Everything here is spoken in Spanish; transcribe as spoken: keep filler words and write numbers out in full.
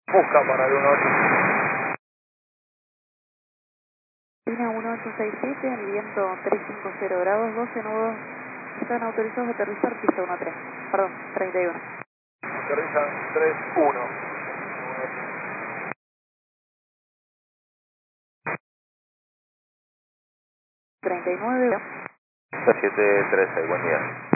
Busca para el uno ocho. Línea uno ocho seis siete, el viento trescientos cincuenta grados, doce nudos están autorizados a aterrizar pista uno tres, perdón, treinta y uno. Aterrizan tres uno. treinta y nueve. siete trece, buen día.